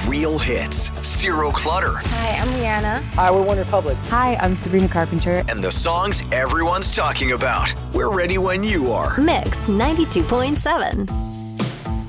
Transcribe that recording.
Real hits, zero clutter, Hi, I'm Rihanna. Hi, we're OneRepublic. Hi, I'm Sabrina Carpenter. and the songs everyone's talking about. We're ready when you are. Mix 92.7.